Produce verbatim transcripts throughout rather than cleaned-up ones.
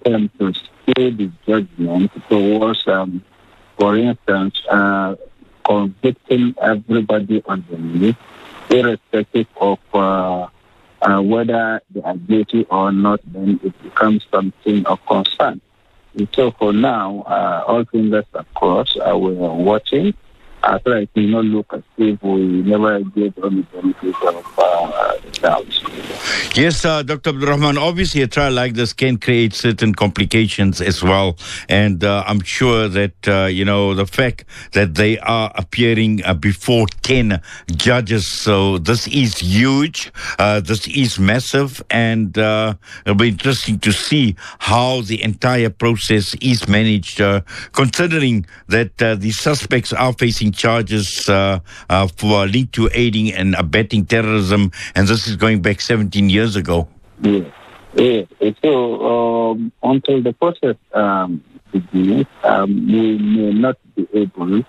attempt to stay the judgment towards, um, for instance, uh, convicting everybody on the list, irrespective of uh, uh, whether they are guilty or not, then it becomes something of concern. And so for now, uh, all fingers are crossed. Uh, we are watching. I feel like it will not look as if we never get on the benefit of uh, the doubt. Yes, uh, Doctor Abdul Rahman, obviously a trial like this can create certain complications as well. And uh, I'm sure that, uh, you know, the fact that they are appearing uh, before ten judges, so this is huge, uh, this is massive, and uh, it'll be interesting to see how the entire process is managed, uh, considering that uh, the suspects are facing charges uh, uh, for linked to aiding and abetting terrorism, and this is going back seventeen years ago. Yes, yes. So um, until the process um, begins, um, we may not be able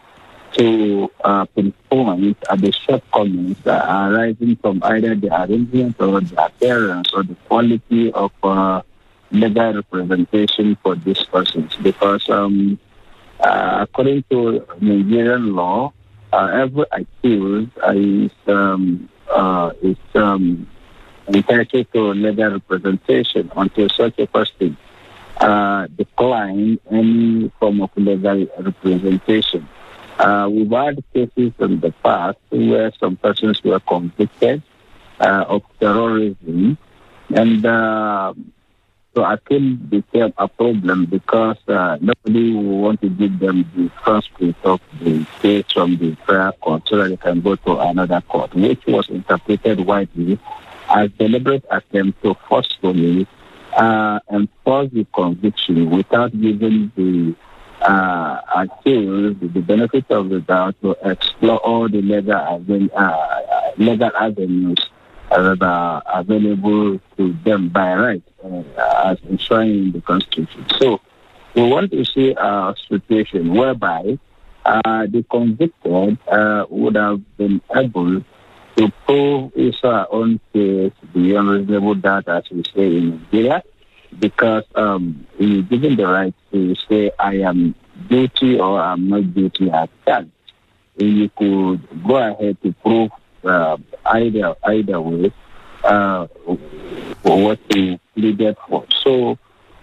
to uh, pinpoint uh, the shortcomings that are arising from either the arrangement or the appearance or the quality of uh, legal representation for these persons, because um, uh, according to Nigerian law, uh, every accused uh, is um, uh, is um, entitled to legal representation until such a person uh, decline any form of legal representation. Uh, we've had cases in the past where some persons were convicted uh, of terrorism, and uh, so I feel became a problem because uh, nobody will want to give them the transcript of the case from the prior court so that they can go to another court, which was interpreted widely as deliberate attempt to forcefully uh, enforce the conviction without giving the uh, accused the benefit of the doubt to explore all the legal, aven- uh, legal avenues that are available to them by right, uh, as enshrined in the Constitution. So we want to see a situation whereby uh, the convicted uh, would have been able to prove his own case beyond reasonable doubt, as we say in Nigeria, because um, he is given the right to say, I am guilty or I'm not guilty at that. You could go ahead to prove uh, either either way uh, what he pleaded for. So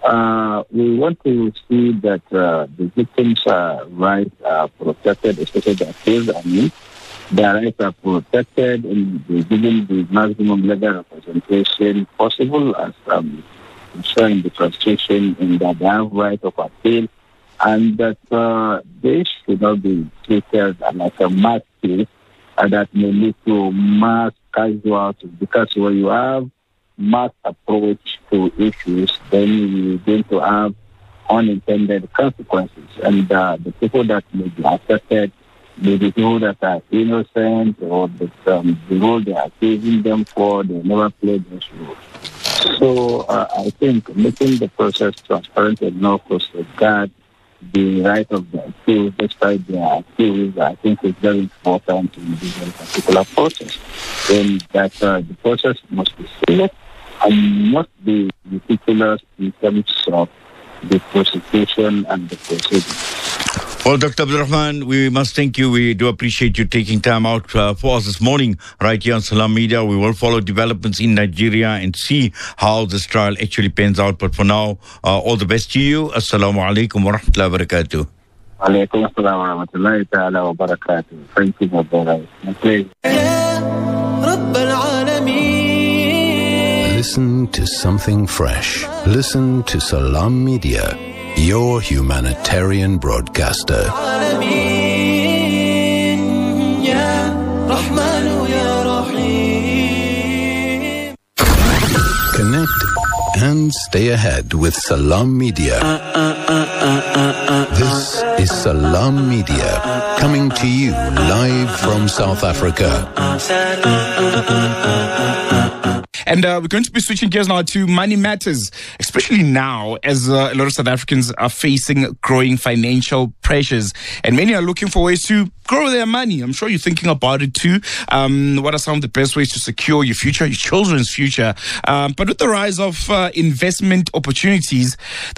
uh, we want to see that uh, the victims' uh, rights are protected, especially the accused. I mean, their rights are protected and given the maximum legal representation possible, as um, shown in the Constitution, in that they have right of appeal, and that uh, they should not be treated like a mass case uh, that may lead to mass casualties. Because when you have mass approach to issues, then you're going to have unintended consequences, and uh, the people that may be affected, the people that are innocent or that um, the role they are accusing them for, they never played this role. So uh, I think making the process transparent enough to safeguard the right of the accused, despite their accused, I think is very important in this particular process. And that uh, the process must be seamless and must be meticulous in terms of the prosecution and the proceedings. Well, Doctor Abdul Rahman, we must thank you. We do appreciate you taking time out uh, for us this morning right here on Salam Media. We will follow developments in Nigeria and see how this trial actually pans out. But for now, uh, all the best to you. Assalamu alaikum wa rahmatullahi wa barakatuh. Alaikum assalam wa rahmatullahi ta'ala wa barakatuh. Thank you, my brother. Listen to something fresh. Listen to Salam Media, your humanitarian broadcaster. Connect and stay ahead with Salam Media. This is Salam Media, coming to you live from South Africa. And uh, we're going to be switching gears now to money matters, especially now as uh, a lot of South Africans are facing growing financial pressures. And many are looking for ways to grow their money. I'm sure you're thinking about it too. Um, what are some of the best ways to secure your future, your children's future? Um, but with the rise of uh, investment opportunities,